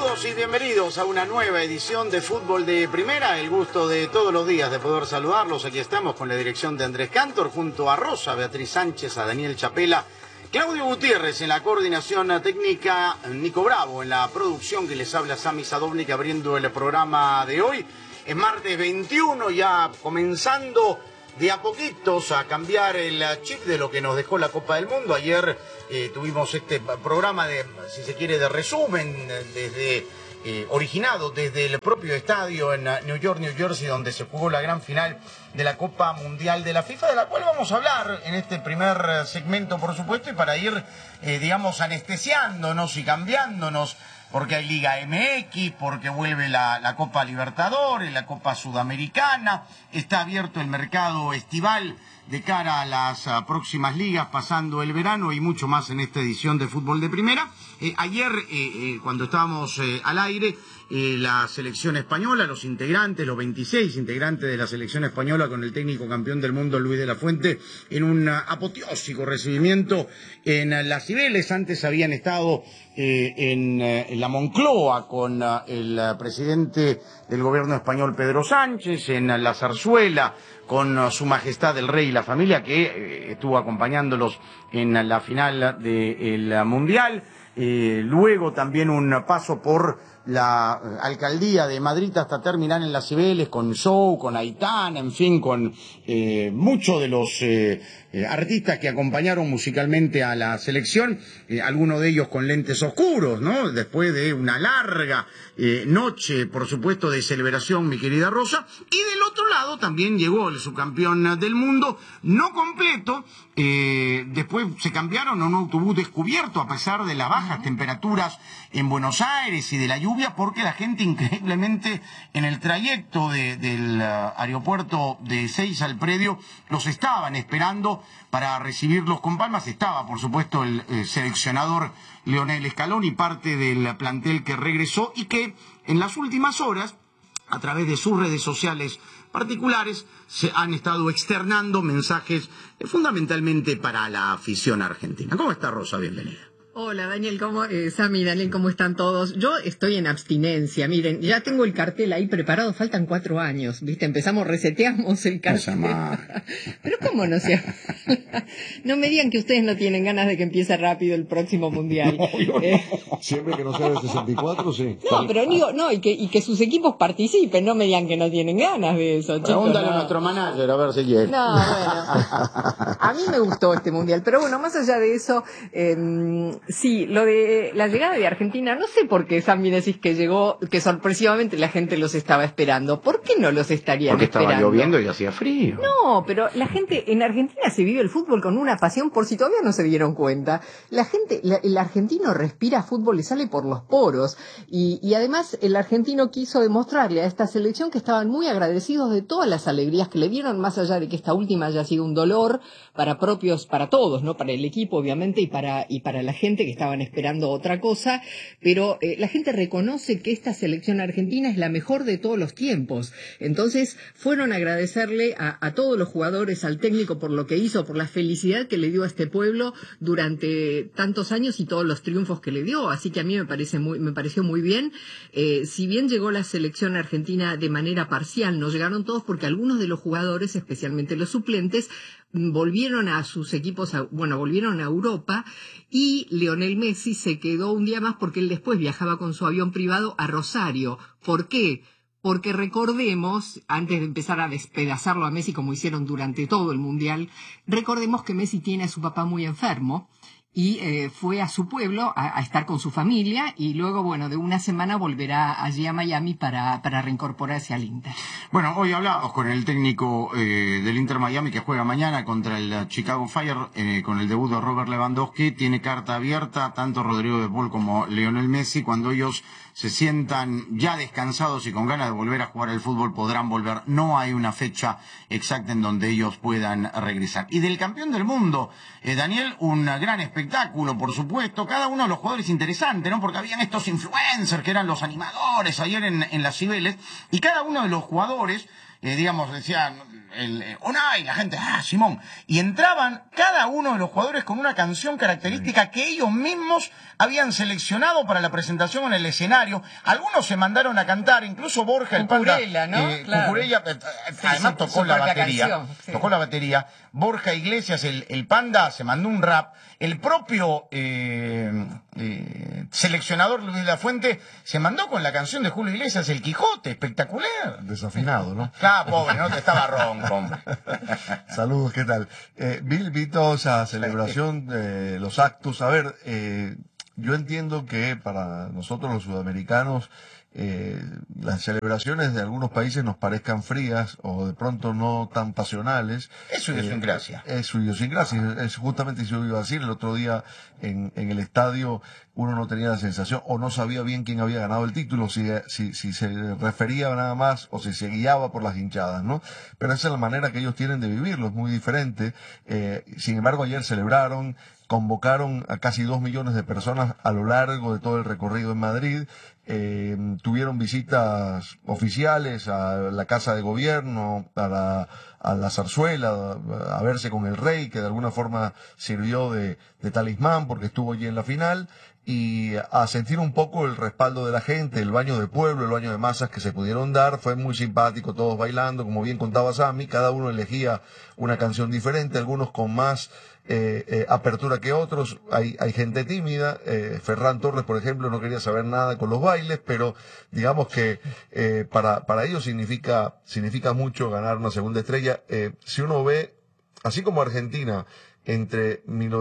Saludos y bienvenidos a una nueva edición de Fútbol de Primera. El gusto de todos los días de poder saludarlos. Aquí estamos con la dirección de Andrés Cantor, junto a Rosa, Beatriz Sánchez, a Daniel Chapela, Claudio Gutiérrez en la coordinación técnica, Nico Bravo en la producción, que les habla Sami Sadovnik abriendo el programa de hoy. Es martes 21, ya comenzando de a poquitos a cambiar el chip de lo que nos dejó la Copa del Mundo. Ayer tuvimos este programa de, si se quiere, de resumen, originado desde el propio estadio en New York, New Jersey, donde se jugó la gran final de la Copa Mundial de la FIFA, de la cual vamos a hablar en este primer segmento, por supuesto, y para ir, digamos, anestesiándonos y cambiándonos, porque hay Liga MX, porque vuelve la Copa Libertadores, la Copa Sudamericana, está abierto el mercado estival de cara a las próximas ligas, pasando el verano y mucho más en esta edición de Fútbol de Primera. Ayer, cuando estábamos al aire, la selección española, los integrantes, los 26 integrantes de la selección española con el técnico campeón del mundo Luis de la Fuente, en un apoteósico recibimiento en las Cibeles. Antes habían estado en la Moncloa con el presidente del gobierno español Pedro Sánchez, en la Zarzuela con su majestad el rey y la familia, que estuvo acompañándolos en la final del Mundial. Luego también un paso por la alcaldía de Madrid hasta terminar en las Cibeles con show, con Aitana, en fin, con muchos de los artistas que acompañaron musicalmente a la selección, algunos de ellos con lentes oscuros, ¿no? Después de una larga noche, por supuesto, de celebración, mi querida Rosa. Y del otro lado también llegó el subcampeón del mundo, no completo. Después se cambiaron a un autobús descubierto a pesar de las bajas temperaturas en Buenos Aires y de la lluvia, porque la gente increíblemente en el trayecto del aeropuerto de Ezeiza al predio los estaban esperando para recibirlos con palmas. Estaba, por supuesto, el seleccionador Lionel Scaloni, parte del plantel que regresó y que en las últimas horas, a través de sus redes sociales particulares, se han estado externando mensajes fundamentalmente para la afición argentina. ¿Cómo está, Rosa? Bienvenida. Hola Daniel, Sami, Daniel, ¿cómo están todos? Yo estoy en abstinencia, miren, ya tengo el cartel ahí preparado, faltan 4 años, ¿viste? Reseteamos el cartel. Pero ¿cómo no sea? No me digan que ustedes no tienen ganas de que empiece rápido el próximo Mundial. No, yo no. Siempre que no sea de 64, sí. No, pero digo, no, y que sus equipos participen, no me digan que no tienen ganas de eso, chicos. Pregúntale no. a nuestro manager, a ver si quiere. No, bueno, a mí me gustó este Mundial, pero bueno, más allá de eso, sí, lo de la llegada de Argentina, no sé por qué, Sammy, decís que llegó, que sorpresivamente la gente los estaba esperando. ¿Por qué no los estarían esperando? Porque estaba lloviendo y hacía frío. No, pero la gente, en Argentina se vive el fútbol con una pasión, por si todavía no se dieron cuenta. La gente, el argentino respira fútbol, le sale por los poros. Y además el argentino quiso demostrarle a esta selección que estaban muy agradecidos de todas las alegrías que le dieron, más allá de que esta última haya sido un dolor para todos, ¿no? Para el equipo, obviamente, y para la gente que estaban esperando otra cosa, pero la gente reconoce que esta selección argentina es la mejor de todos los tiempos. Entonces fueron a agradecerle a todos los jugadores, al técnico por lo que hizo, por la felicidad que le dio a este pueblo durante tantos años y todos los triunfos que le dio. Así que a mí me pareció muy bien. Si bien llegó la selección argentina de manera parcial, no llegaron todos porque algunos de los jugadores, especialmente los suplentes, volvieron a sus equipos, volvieron a Europa, y Lionel Messi se quedó un día más porque él después viajaba con su avión privado a Rosario. ¿Por qué? Porque recordemos, antes de empezar a despedazarlo a Messi como hicieron durante todo el Mundial, recordemos que Messi tiene a su papá muy enfermo y fue a su pueblo a estar con su familia, y luego, de una semana volverá allí a Miami para reincorporarse al Inter. Bueno, hoy hablamos con el técnico del Inter Miami, que juega mañana contra el Chicago Fire, con el debut de Robert Lewandowski. Tiene carta abierta, tanto Rodrigo de Paul como Lionel Messi. Cuando ellos se sientan ya descansados y con ganas de volver a jugar al fútbol, podrán volver. No hay una fecha exacta en donde ellos puedan regresar. Y del campeón del mundo, Daniel, un gran espectáculo, por supuesto. Cada uno de los jugadores interesante, ¿no? Porque habían estos influencers que eran los animadores ayer en las Cibeles, y cada uno de los jugadores digamos, decían Unai, la gente, Simón, y entraban cada uno de los jugadores con una canción característica que ellos mismos habían seleccionado para la presentación en el escenario. Algunos se mandaron a cantar, incluso Borja el Pura, ¿no? Claro. Cucurella, además tocó la batería, canción, sí. tocó la batería. Borja Iglesias, el Panda, se mandó un rap. El propio seleccionador Luis de la Fuente se mandó con la canción de Julio Iglesias, El Quijote, espectacular. Desafinado, ¿no? Claro, pobre, no te estaba ronco, hombre. Saludos, ¿qué tal? Vi toda esa celebración, los actos. A ver, yo entiendo que para nosotros los sudamericanos las celebraciones de algunos países nos parezcan frías o de pronto no tan pasionales. Es su idiosincrasia. Es su idiosincrasia. Es justamente eso iba a decir. El otro día en el estadio uno no tenía la sensación o no sabía bien quién había ganado el título, si se refería nada más o si se guiaba por las hinchadas, ¿no? Pero esa es la manera que ellos tienen de vivirlo, es muy diferente. Sin embargo, ayer celebraron, convocaron a casi 2 millones de personas a lo largo de todo el recorrido en Madrid. Tuvieron visitas oficiales a la Casa de Gobierno, a la zarzuela, a verse con el rey, que de alguna forma sirvió de talismán porque estuvo allí en la final, y a sentir un poco el respaldo de la gente, el baño de pueblo, el baño de masas que se pudieron dar. Fue muy simpático, todos bailando, como bien contaba Sammy, cada uno elegía una canción diferente, algunos con más apertura que otros. Hay gente tímida. Ferran Torres, por ejemplo, no quería saber nada con los bailes, pero digamos que para ellos significa mucho ganar una segunda estrella. Si uno ve, así como Argentina entre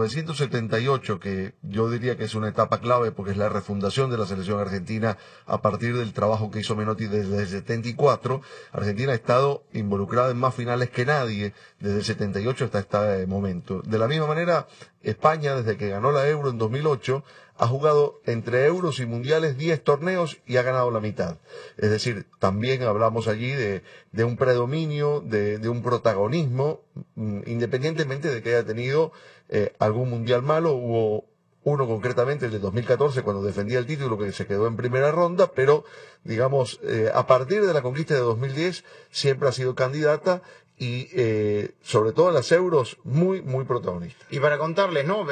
1978, que yo diría que es una etapa clave porque es la refundación de la selección argentina a partir del trabajo que hizo Menotti desde el 74, Argentina ha estado involucrada en más finales que nadie desde el 78 hasta este momento. De la misma manera, España, desde que ganó la Euro en 2008, ha jugado entre Euros y Mundiales 10 torneos y ha ganado la mitad. Es decir, también hablamos allí de un predominio, de un protagonismo, independientemente de que haya tenido algún Mundial malo. Hubo uno concretamente, el de 2014, cuando defendía el título, que se quedó en primera ronda, pero, digamos, a partir de la conquista de 2010, siempre ha sido candidata y sobre todo en las Euros muy protagonista. Y para contarles, ¿no?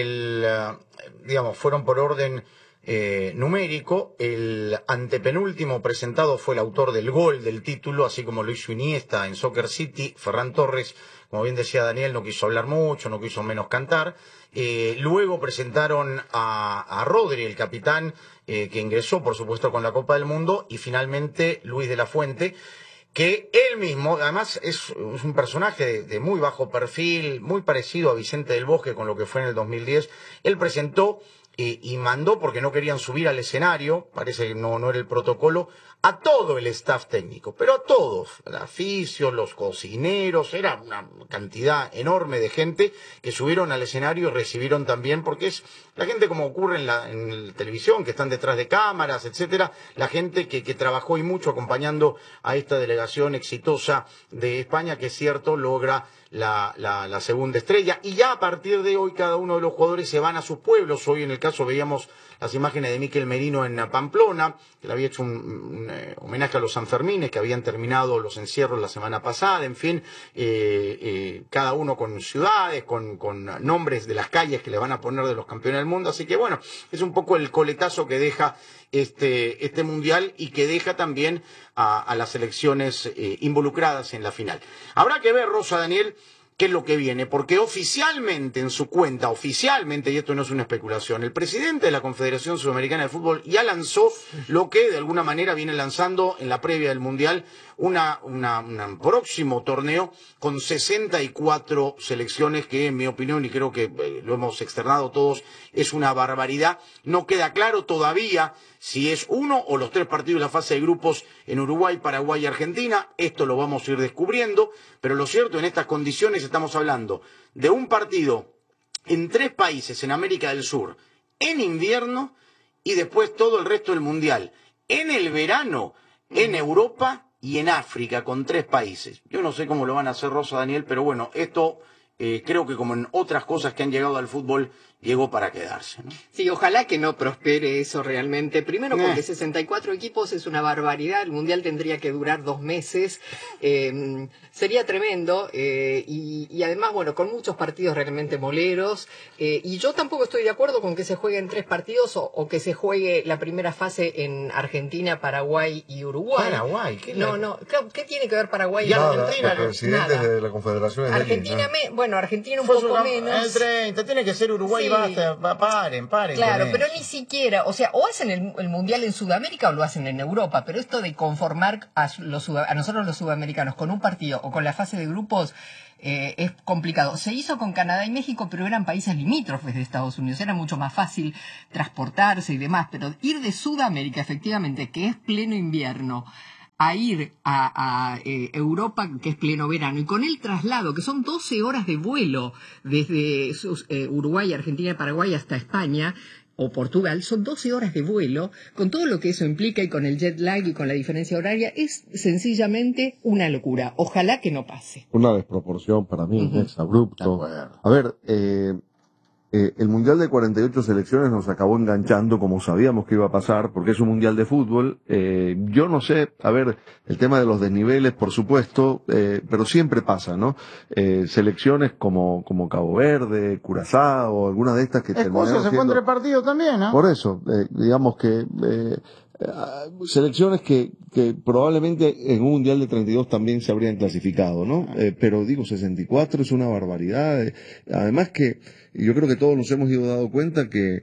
Digamos, fueron por orden numérico. El antepenúltimo presentado fue el autor del gol del título, así como lo hizo Iniesta en Soccer City. Ferran Torres, como bien decía Daniel, no quiso hablar mucho, no quiso menos cantar. Luego presentaron a Rodri, el capitán, que ingresó, por supuesto, con la Copa del Mundo, y finalmente Luis de la Fuente, que él mismo, además, es un personaje de muy bajo perfil, muy parecido a Vicente del Bosque con lo que fue en el 2010. Él presentó y mandó, porque no querían subir al escenario, parece que no era el protocolo, a todo el staff técnico, pero a todos, los aficios, los cocineros, era una cantidad enorme de gente que subieron al escenario y recibieron también, porque es la gente, como ocurre en la televisión, que están detrás de cámaras, etcétera, la gente que trabajó y mucho acompañando a esta delegación exitosa de España, que es cierto, logra la segunda estrella. Y ya a partir de hoy cada uno de los jugadores se van a sus pueblos. Hoy en el caso veíamos las imágenes de Mikel Merino en Pamplona, que le había hecho un homenaje a los Sanfermines, que habían terminado los encierros la semana pasada. En fin, cada uno con ciudades, con nombres de las calles que le van a poner de los campeones del mundo. Así que bueno, es un poco el coletazo que deja este mundial, y que deja también a las selecciones involucradas en la final. Habrá que ver, Rosa, Daniel, qué es lo que viene, porque oficialmente en su cuenta, oficialmente, y esto no es una especulación, el presidente de la Confederación Sudamericana de Fútbol ya lanzó lo que de alguna manera viene lanzando en la previa del Mundial, un próximo torneo con 64 selecciones, que en mi opinión, y creo que lo hemos externado todos, es una barbaridad. No queda claro todavía si es uno o los 3 partidos de la fase de grupos en Uruguay, Paraguay y Argentina. Esto lo vamos a ir descubriendo, pero lo cierto, en estas condiciones estamos hablando de un partido en 3 países en América del Sur en invierno, y después todo el resto del Mundial en el verano en Europa y en África, con 3 países. Yo no sé cómo lo van a hacer, Rosa, Daniel, pero bueno, esto creo que, como en otras cosas que han llegado al fútbol, llegó para quedarse, ¿no? Sí, ojalá que no prospere eso realmente. Primero porque 64 equipos es una barbaridad. El Mundial tendría que durar 2 meses. Sería tremendo. Y además, bueno, con muchos partidos realmente moleros. Y yo tampoco estoy de acuerdo con que se jueguen 3 partidos o que se juegue la primera fase en Argentina, Paraguay y Uruguay. Paraguay, ¿qué tiene que ver Paraguay y Argentina? Los presidentes de la Confederación Argentina, Argentina un poco menos. El 30, tiene que ser Uruguay, Sí. Basta, paren. Claro, pero ni siquiera, o sea, o hacen el Mundial en Sudamérica o lo hacen en Europa, pero esto de conformar a nosotros los sudamericanos con un partido o con la fase de grupos es complicado. Se hizo con Canadá y México, pero eran países limítrofes de Estados Unidos, era mucho más fácil transportarse y demás, pero ir de Sudamérica, efectivamente, que es pleno invierno, a ir a Europa, que es pleno verano, y con el traslado, que son 12 horas de vuelo desde Uruguay, Argentina y Paraguay hasta España o Portugal, son 12 horas de vuelo, con todo lo que eso implica y con el jet lag y con la diferencia horaria, es sencillamente una locura. Ojalá que no pase. Una desproporción para mí, es abrupto. A ver, el Mundial de 48 selecciones nos acabó enganchando como sabíamos que iba a pasar, porque es un Mundial de fútbol. Yo no sé, a ver, el tema de los desniveles, por supuesto, pero siempre pasa, ¿no? Selecciones como Cabo Verde, Curazao, algunas de estas que Escocia se fue entre partidos también, ¿no? Por eso, digamos que selecciones que probablemente en un Mundial de 32 también se habrían clasificado, ¿no? Pero digo, 64 es una barbaridad. Además que yo creo que todos nos hemos ido dando cuenta que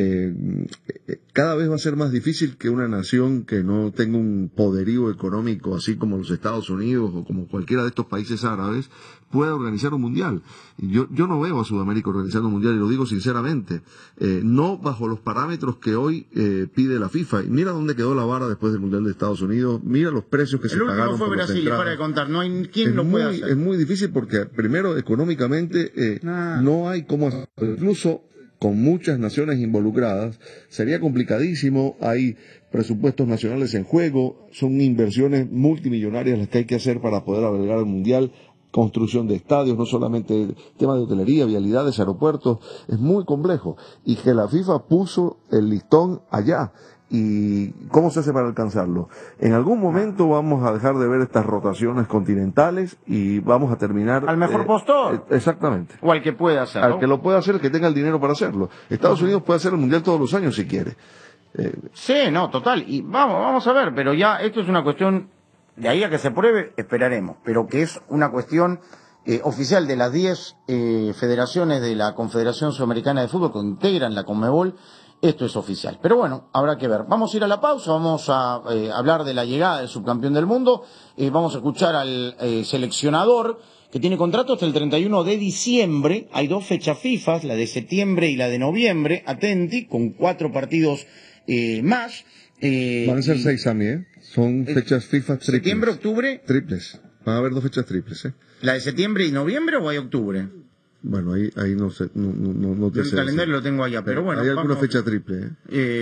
cada vez va a ser más difícil que una nación que no tenga un poderío económico así como los Estados Unidos o como cualquiera de estos países árabes pueda organizar un mundial. Yo no veo a Sudamérica organizando un mundial, y lo digo sinceramente, no bajo los parámetros que hoy pide la FIFA. Y mira dónde quedó la vara después del mundial de Estados Unidos, mira los precios que se pagaron fue por las Brasil, entradas. para de contar, no hay quien lo pueda hacer. Es muy difícil porque primero económicamente no hay cómo hacerlo. Incluso con muchas naciones involucradas, sería complicadísimo, hay presupuestos nacionales en juego, son inversiones multimillonarias las que hay que hacer para poder albergar el Mundial, construcción de estadios, no solamente tema de hotelería, vialidades, aeropuertos, es muy complejo. Y que la FIFA puso el listón allá. ¿Y cómo se hace para alcanzarlo? En algún momento vamos a dejar de ver estas rotaciones continentales y vamos a terminar... Al mejor postor. Exactamente. O al que pueda hacerlo. Al que lo pueda hacer, el que tenga el dinero para hacerlo. Estados Unidos puede hacer el Mundial todos los años si quiere. Sí, no, total. Y vamos a ver, pero ya esto es una cuestión, de ahí a que se pruebe, esperaremos. Pero que es una cuestión oficial de las 10 federaciones de la Confederación Sudamericana de Fútbol que integran la CONMEBOL. Esto es oficial. Pero bueno, habrá que ver. Vamos a ir a la pausa, vamos a hablar de la llegada del subcampeón del mundo. Vamos a escuchar al seleccionador que tiene contrato hasta el 31 de diciembre. Hay 2 fechas FIFA, la de septiembre y la de noviembre. Atenti, con 4 partidos más. Van a ser 6 a mí, ¿eh? Son fechas FIFA triples. ¿Septiembre, octubre? Triples. Van a haber 2 fechas triples, ¿eh? ¿La de septiembre y noviembre o hay octubre? Bueno, ahí no sé, no te El sé calendario decir. lo tengo allá, pero bueno. Hay alguna fecha triple,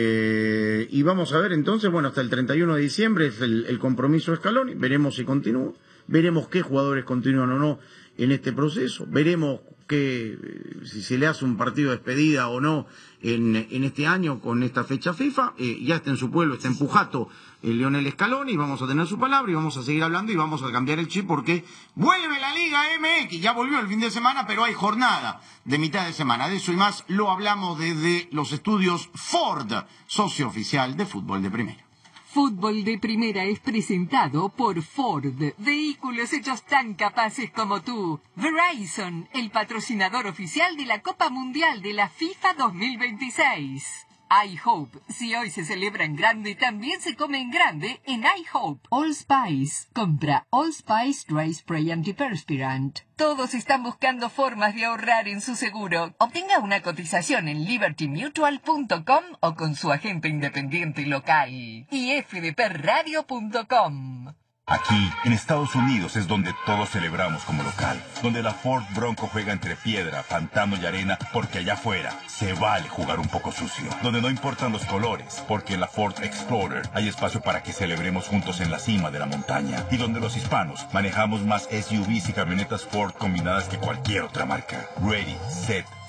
y vamos a ver entonces, bueno, hasta el 31 de diciembre es el compromiso de Scaloni, veremos si continúa, veremos qué jugadores continúan o no en este proceso, veremos si se le hace un partido de despedida o no en este año con esta fecha FIFA. Ya está en su pueblo, está en Pujato Lionel Scaloni, vamos a tener su palabra y vamos a seguir hablando y vamos a cambiar el chip porque vuelve la Liga MX, ya volvió el fin de semana, pero hay jornada de mitad de semana. De eso y más lo hablamos desde los estudios Ford, socio oficial de Fútbol de Primera. Fútbol de Primera es presentado por Ford, vehículos hechos tan capaces como tú. Verizon, el patrocinador oficial de la Copa Mundial de la FIFA 2026. iHope, si hoy se celebra en grande, también se come en grande en iHope. Allspice, compra Allspice Dry Spray Antiperspirant. Todos están buscando formas de ahorrar en su seguro. Obtenga una cotización en libertymutual.com o con su agente independiente local. Y fdpradio.com. Aquí, en Estados Unidos, es donde todos celebramos como local. Donde la Ford Bronco juega entre piedra, pantano y arena, porque allá afuera se vale jugar un poco sucio. Donde no importan los colores, porque en la Ford Explorer hay espacio para que celebremos juntos en la cima de la montaña. Y donde los hispanos manejamos más SUVs y camionetas Ford combinadas que cualquier otra marca. Ready, set,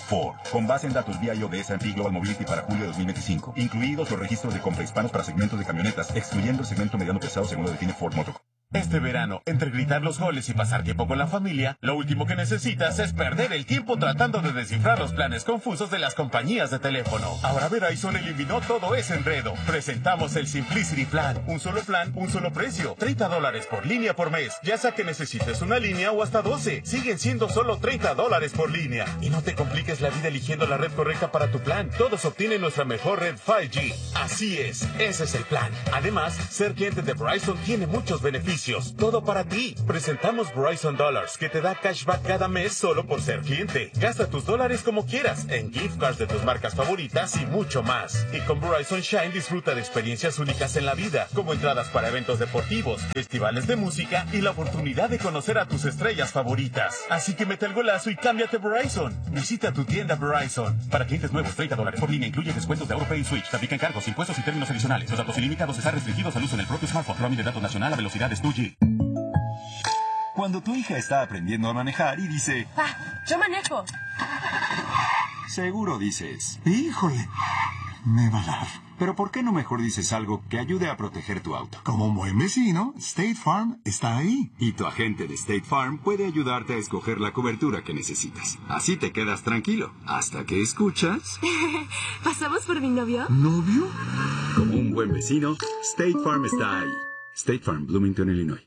Ford. Con base en datos BIO de S&P Global Mobility para julio de 2025. Incluidos los registros de compra hispanos para segmentos de camionetas, excluyendo el segmento mediano pesado según lo define Ford Motor. Este verano, entre gritar los goles y pasar tiempo con la familia, lo último que necesitas es perder el tiempo tratando de descifrar los planes confusos de las compañías de teléfono. Ahora Verizon eliminó todo ese enredo. Presentamos el Simplicity Plan. Un solo plan, un solo precio. $30 por línea por mes. Ya sea que necesites una línea o hasta 12. Siguen siendo solo $30 por línea. Y no te compliques la vida eligiendo la red correcta para tu plan. Todos obtienen nuestra mejor red 5G. Así es, ese es el plan. Además, ser cliente de Verizon tiene muchos beneficios. Todo para ti. Presentamos Verizon Dollars, que te da cashback cada mes solo por ser cliente. Gasta tus dólares como quieras, en gift cards de tus marcas favoritas y mucho más. Y con Verizon Shine disfruta de experiencias únicas en la vida, como entradas para eventos deportivos, festivales de música y la oportunidad de conocer a tus estrellas favoritas. Así que mete el golazo y cámbiate a Verizon. Visita tu tienda Verizon. Para clientes nuevos, $30 por línea incluye descuentos de AutoPay y Switch. Te aplican cargos, impuestos y términos adicionales. Los datos ilimitados están restringidos al uso en el propio smartphone. Roaming de datos nacional a velocidades 2G. Cuando tu hija está aprendiendo a manejar y dice... ¡Ah! ¡Yo manejo! Seguro dices... ¡Híjole! Me va a dar. Pero ¿por qué no mejor dices algo que ayude a proteger tu auto? Como un buen vecino, State Farm está ahí. Y tu agente de State Farm puede ayudarte a escoger la cobertura que necesitas. Así te quedas tranquilo. Hasta que escuchas... ¿Pasamos por mi novio? ¿Novio? Como un buen vecino, State Farm está ahí. State Farm, Bloomington, Illinois.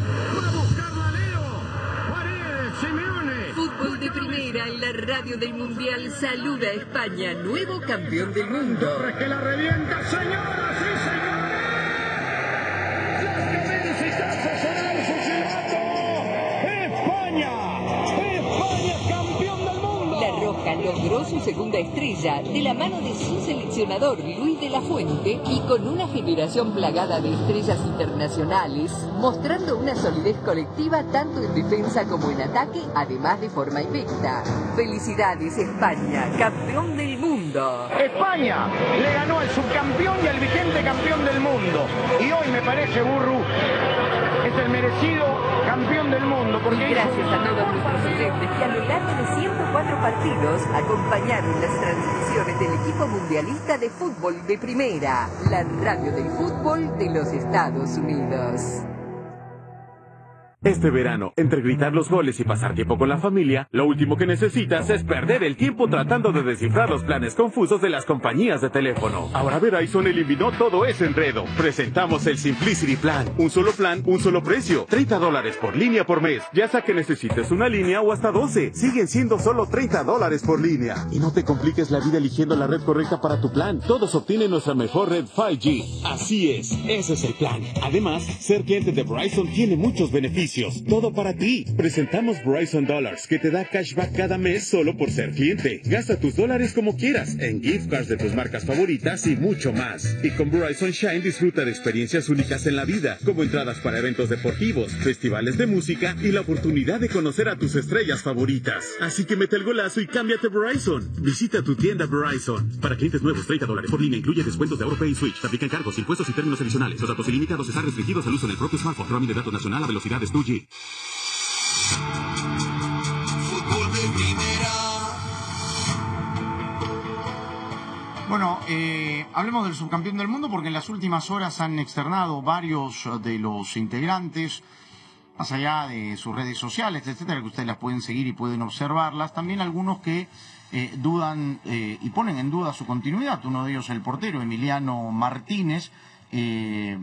Fútbol de primera en la radio del Mundial saluda a España, nuevo campeón del mundo. Que la revienta, señoras y señores. Las que necesitas sonar su silbato. España, España campeón del mundo. La Roja logró su segunda estrella de la mano de su seleccionador Luis de la Fuente y con una generación plagada de estrellas internacionales, mostrando una solidez colectiva tanto en defensa como en ataque, además de forma invicta. Felicidades España, campeón del mundo. España le ganó al subcampeón y al vigente campeón del mundo. Y hoy me parece, Burru, es el merecido campeón del mundo. Porque gracias a todos nuestros oyentes que a lo largo de 104 partidos acompañaron las transmisiones del equipo mundialista de fútbol de primera, la radio del fútbol de los Estados Unidos. Este verano, entre gritar los goles y pasar tiempo con la familia, lo último que necesitas es perder el tiempo tratando de descifrar los planes confusos de las compañías de teléfono. Ahora Verizon eliminó todo ese enredo. Presentamos el Simplicity Plan. Un solo plan, un solo precio. $30 por línea por mes. Ya sea que necesites una línea o hasta 12. Siguen siendo solo $30 por línea. Y no te compliques la vida eligiendo la red correcta para tu plan. Todos obtienen nuestra mejor red 5G. Así es, ese es el plan. Además, ser cliente de Verizon tiene muchos beneficios. Todo para ti. Presentamos Verizon Dollars, que te da cashback cada mes solo por ser cliente. Gasta tus dólares como quieras, en gift cards de tus marcas favoritas y mucho más. Y con Verizon Shine disfruta de experiencias únicas en la vida, como entradas para eventos deportivos, festivales de música y la oportunidad de conocer a tus estrellas favoritas. Así que mete el golazo y cámbiate a Verizon. Visita tu tienda Verizon. Para clientes nuevos, $30 por línea incluye descuentos de AutoPay y Switch. Te aplican cargos, impuestos y términos adicionales. Los datos ilimitados están restringidos al uso en el propio smartphone. Roaming de datos nacional a velocidades 2G. Fútbol de primera. Bueno, hablemos del subcampeón del mundo porque en las últimas horas han externado varios de los integrantes, más allá de sus redes sociales, etcétera, que ustedes las pueden seguir y pueden observarlas, también algunos que dudan y ponen en duda su continuidad. Uno de ellos el portero Emiliano Martínez, que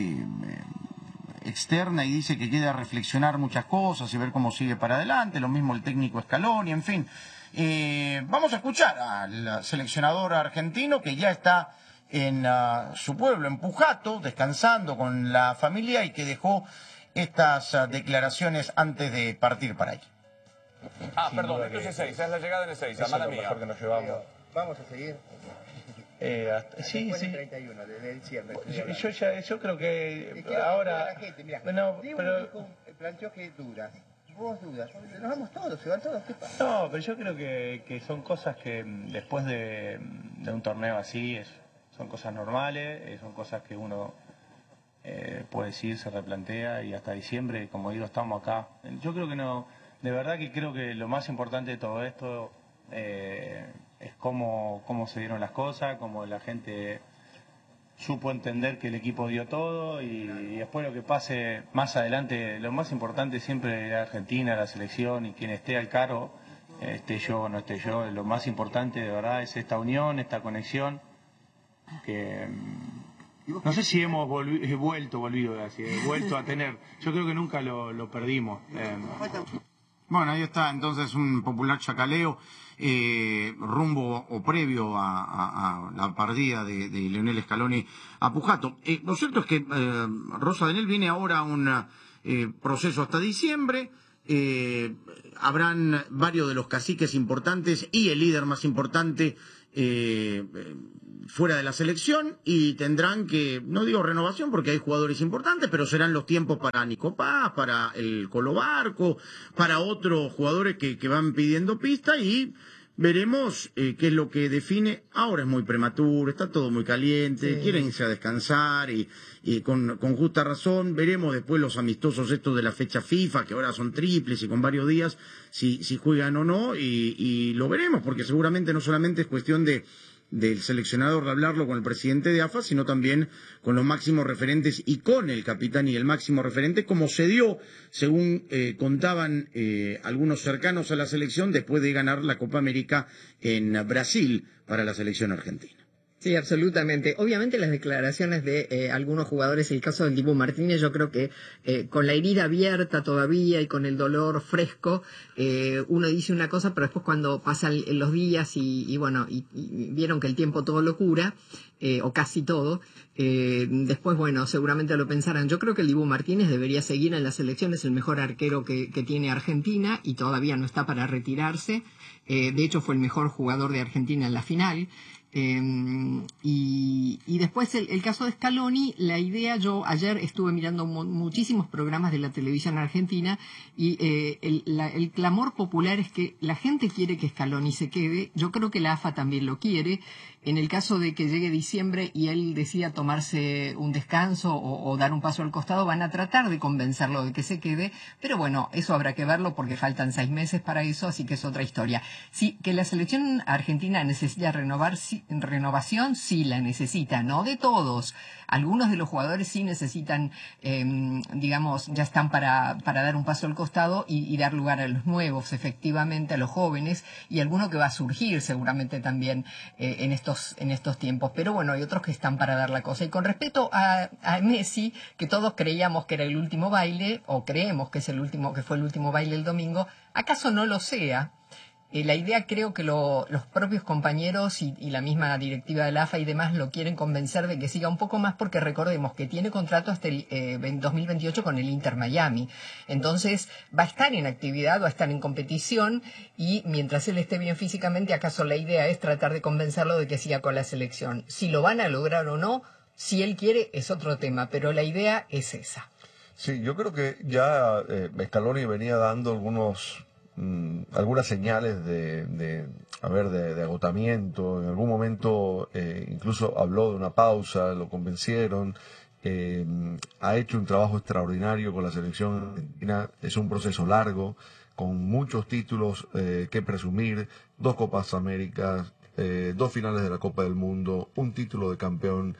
externa y dice que queda reflexionar muchas cosas y ver cómo sigue para adelante, lo mismo el técnico Scaloni, en fin. Vamos a escuchar al seleccionador argentino que ya está en su pueblo, en Pujato, descansando con la familia y que dejó estas declaraciones antes de partir para allí. Perdón, entonces 6, es la llegada en el 6, la mala mía. Mejor que nos llevamos. Vamos a seguir. Sí, después sí. del 31 de diciembre. Yo creo que ahora... La gente, mirá, bueno, pero... planteó que dudas. Vos dudas. Nos vamos todos, se van todos. ¿Qué pasa? No, pero yo creo que son cosas que después de un torneo así son cosas normales, son cosas que uno puede decir, se replantea y hasta diciembre, como digo, estamos acá. Yo creo que no... De verdad que creo que lo más importante de todo esto es cómo se dieron las cosas, cómo la gente supo entender que el equipo dio todo y después lo que pase más adelante, lo más importante siempre es Argentina, la selección y quien esté al cargo, esté yo o no esté yo, lo más importante de verdad es esta unión, esta conexión que no sé si hemos vuelto a tener, yo creo que nunca lo perdimos. Bueno, ahí está entonces un popular chacaleo rumbo o previo a la partida de Lionel Scaloni a Pujato. Lo cierto es que Rosa Denel viene ahora a un proceso hasta diciembre. Habrán varios de los caciques importantes y el líder más importante fuera de la selección y tendrán que, no digo renovación porque hay jugadores importantes, pero serán los tiempos para Nico Paz, para el Colo Barco, para otros jugadores que van pidiendo pista y veremos qué es lo que define. Ahora es muy prematuro, está todo muy caliente, quieren irse a descansar y con justa razón. Veremos después los amistosos estos de la fecha FIFA, que ahora son triples y con varios días, si juegan o no, y lo veremos, porque seguramente no solamente es cuestión del seleccionador de hablarlo con el presidente de AFA, sino también con los máximos referentes y con el capitán y el máximo referente, como se dio, según contaban algunos cercanos a la selección, después de ganar la Copa América en Brasil para la selección argentina. Sí, absolutamente. Obviamente las declaraciones de algunos jugadores, el caso del Dibu Martínez, yo creo que con la herida abierta todavía y con el dolor fresco, uno dice una cosa, pero después cuando pasan los días y vieron que el tiempo todo lo cura, o casi todo, después, bueno, seguramente lo pensarán. Yo creo que el Dibu Martínez debería seguir en la selección, es el mejor arquero que tiene Argentina y todavía no está para retirarse. De hecho, fue el mejor jugador de Argentina en la final. Y después el caso de Scaloni, la idea, yo ayer estuve mirando muchísimos programas de la televisión argentina y el clamor popular es que la gente quiere que Scaloni se quede. Yo creo que la AFA también lo quiere. En el caso de que llegue diciembre y él decida tomarse un descanso o dar un paso al costado, van a tratar de convencerlo de que se quede, pero bueno, eso habrá que verlo porque faltan 6 meses para eso, así que es otra historia. Sí, que la selección argentina necesita renovación, sí la necesita, no de todos. Algunos de los jugadores sí necesitan, ya están para dar un paso al costado y dar lugar a los nuevos, efectivamente, a los jóvenes, y alguno que va a surgir seguramente también en estos tiempos. Pero bueno, hay otros que están para dar la cosa. Y con respecto a Messi, que todos creíamos que era el último baile, o creemos que fue el último baile el domingo, ¿acaso no lo sea? La idea, creo que los propios compañeros y la misma directiva de la AFA y demás lo quieren convencer de que siga un poco más, porque recordemos que tiene contrato hasta el 2028 con el Inter Miami. Entonces va a estar en actividad, va a estar en competición, y mientras él esté bien físicamente, acaso la idea es tratar de convencerlo de que siga con la selección. Si lo van a lograr o no, si él quiere, es otro tema, pero la idea es esa. Sí, yo creo que ya Scaloni venía dando algunas señales de agotamiento. En algún momento incluso habló de una pausa, lo convencieron. Ha hecho un trabajo extraordinario con la selección argentina. Es un proceso largo, con muchos títulos que presumir, 2 Copas Américas, 2 finales de la Copa del Mundo, un título de campeón.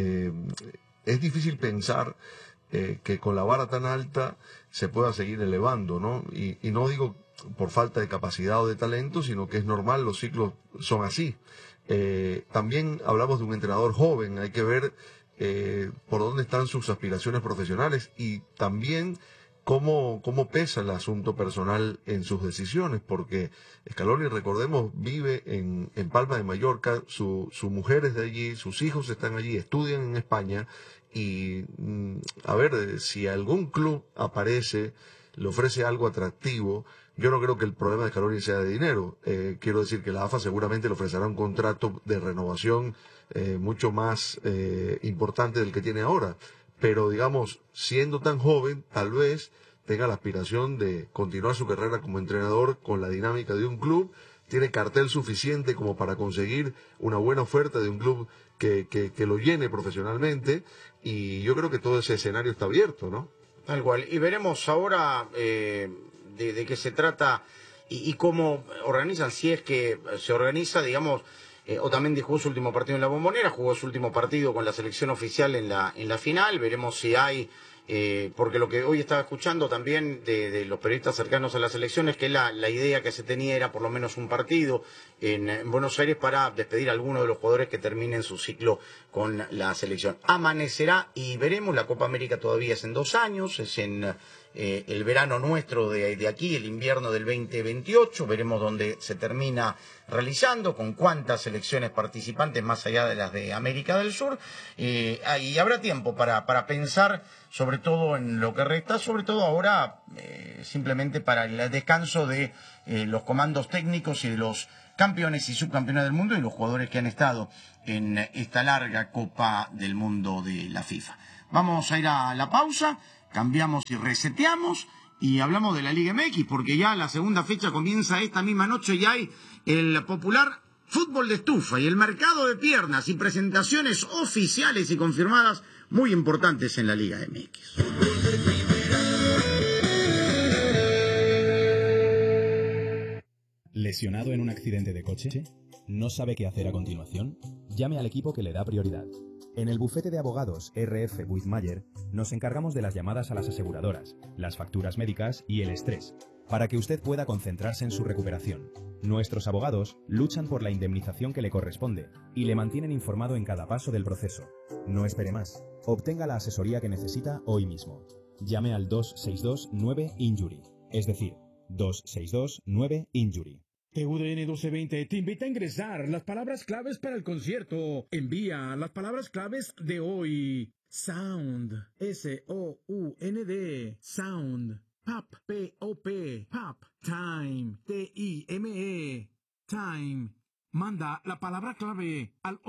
Es difícil pensar que con la vara tan alta se pueda seguir elevando, ¿no? Y no digo por falta de capacidad o de talento, sino que es normal, los ciclos son así. También hablamos de un entrenador joven, hay que ver por dónde están sus aspiraciones profesionales y también cómo pesa el asunto personal en sus decisiones, porque Scaloni, recordemos, vive en Palma de Mallorca, su mujer es de allí, sus hijos están allí, estudian en España, y a ver, si algún club aparece, le ofrece algo atractivo, yo no creo que el problema de Scaloni sea de dinero. Quiero decir que la AFA seguramente le ofrecerá un contrato de renovación mucho más importante del que tiene ahora. Pero, digamos, siendo tan joven, tal vez tenga la aspiración de continuar su carrera como entrenador con la dinámica de un club. Tiene cartel suficiente como para conseguir una buena oferta de un club que lo llene profesionalmente. Y yo creo que todo ese escenario está abierto, ¿no? Tal cual. Y veremos ahora de qué se trata y cómo organizan, si es que se organiza, digamos, Otamendi jugó su último partido en la Bombonera, jugó su último partido con la selección oficial en la final, veremos si hay... porque lo que hoy estaba escuchando también de los periodistas cercanos a la selección es que la idea que se tenía era por lo menos un partido en Buenos Aires para despedir a algunos de los jugadores que terminen su ciclo con la selección. Amanecerá y veremos, la Copa América todavía es en 2 años, es en el verano nuestro de aquí, el invierno del 2028, veremos dónde se termina realizando, con cuántas selecciones participantes más allá de las de América del Sur, y habrá tiempo para pensar sobre todo en lo que resta, sobre todo ahora simplemente para el descanso de los comandos técnicos y de los campeones y subcampeones del mundo y los jugadores que han estado en esta larga Copa del Mundo de la FIFA. Vamos a ir a la pausa, cambiamos y reseteamos y hablamos de la Liga MX, porque ya la segunda fecha comienza esta misma noche y hay el popular fútbol de estufa y el mercado de piernas y presentaciones oficiales y confirmadas muy importantes en la Liga MX. ¿Lesionado en un accidente de coche? ¿No sabe qué hacer a continuación? Llame al equipo que le da prioridad. En el bufete de abogados RF Buizmayer nos encargamos de las llamadas a las aseguradoras, las facturas médicas y el estrés, para que usted pueda concentrarse en su recuperación. Nuestros abogados luchan por la indemnización que le corresponde y le mantienen informado en cada paso del proceso. No espere más. Obtenga la asesoría que necesita hoy mismo. Llame al 262-9-INJURY, es decir, 262-9-INJURY. TUDN 1220 te invita a ingresar las palabras claves para el concierto. Envía las palabras claves de hoy. Sound, S-O-U-N-D, Sound. Pop, P-O-P, Pop. Time, T-I-M-E, Time. Manda la palabra clave al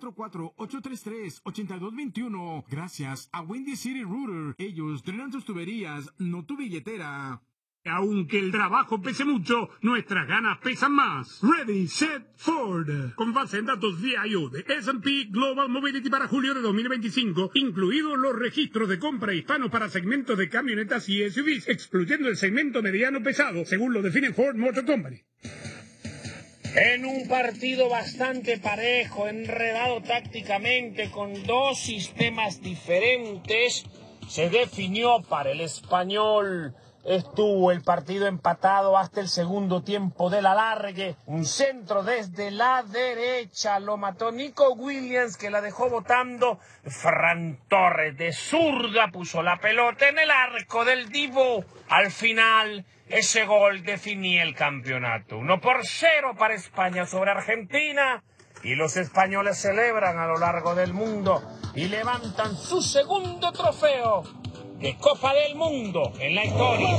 844-833-8221. Gracias a Windy City Router. Ellos drenan tus tuberías, no tu billetera. Aunque el trabajo pese mucho, nuestras ganas pesan más. Ready, Set, Ford. Con base en datos VIO de S&P Global Mobility para julio de 2025, incluidos los registros de compra hispanos para segmentos de camionetas y SUVs, excluyendo el segmento mediano pesado, según lo define Ford Motor Company. En un partido bastante parejo, enredado tácticamente, con dos sistemas diferentes, se definió para el Español. Estuvo el partido empatado hasta el segundo tiempo del alargue. Un centro desde la derecha lo mató Nico Williams, que la dejó botando. Ferran Torres de zurda puso la pelota en el arco del Divo. Al final, ese gol definía el campeonato. 1-0 para España sobre Argentina. Y los españoles celebran a lo largo del mundo y levantan su segundo trofeo de Copa del Mundo en la historia.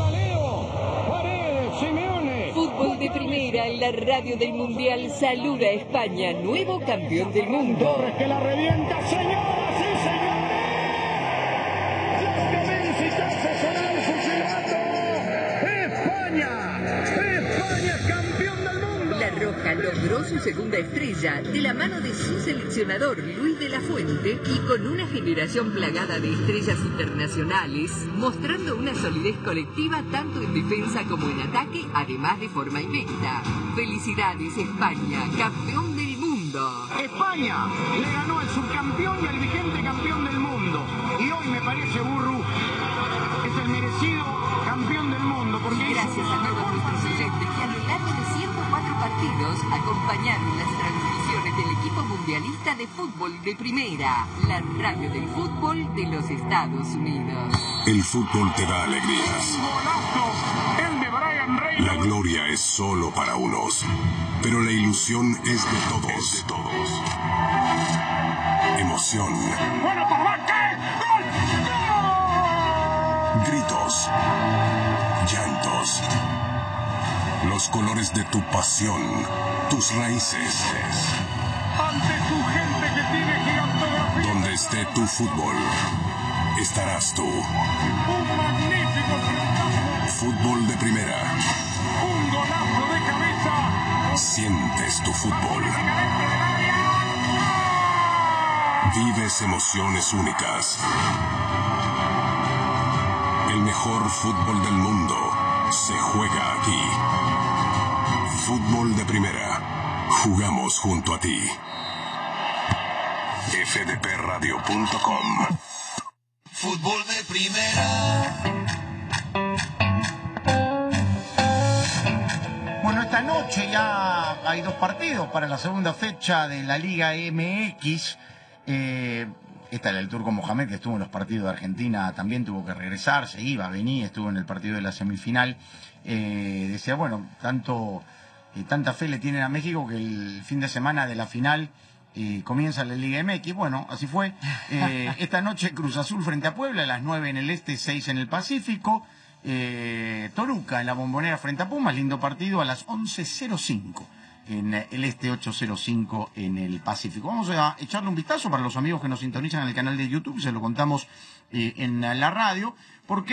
Fútbol de Primera en la radio del Mundial saluda a España, nuevo campeón del mundo. Torres que la revienta, señoras y señores. Los que ven citarse será el fusilato. España es campeón del mundo. La Roja logró su segunda estrella de la mano de su seleccionador Luis de la Fuente y con una generación plagada de estrellas internacionales, mostrando una solidez colectiva tanto en defensa como en ataque, además de forma invicta. Felicidades España, campeón del mundo. España le ganó al subcampeón y al vigente campeón del mundo. Y hoy me parece, Burru, es el merecido campeón del mundo. Porque gracias a todos nuestros oyentes que a lo largo de 104 partidos acompañaron las transmisiones del equipo mundialista de fútbol de Primera, la radio del fútbol de los Estados Unidos. El fútbol te da alegrías. La gloria es solo para unos, pero la ilusión es de todos. Emoción. Gritos. Llantos. Los colores de tu pasión, tus raíces. Ante tu gente que tiene gigantografía. Donde esté tu fútbol, estarás tú. Un magnífico pelotazo. Fútbol de Primera. Un golazo de cabeza. Sientes tu fútbol. Vives emociones únicas. El mejor fútbol del mundo se juega aquí. Fútbol de primera. Jugamos junto a ti. fdpradio.com. Fútbol de primera. Bueno, esta noche ya hay 2 partidos para la segunda fecha de la Liga MX. Esta era el Turco Mohamed, que estuvo en los partidos de Argentina, también tuvo que regresar, se iba, venía, estuvo en el partido de la semifinal. Decía, bueno, tanta fe le tienen a México que el fin de semana de la final comienza la Liga MX. Bueno, así fue. Esta noche Cruz Azul frente a Puebla, a las 9 en el este, 6 en el Pacífico. Toruca en la Bombonera frente a Pumas, lindo partido, a las 11:05 en el este, 8:05 en el Pacífico. Vamos a echarle un vistazo para los amigos que nos sintonizan en el canal de YouTube, se lo contamos en la radio, porque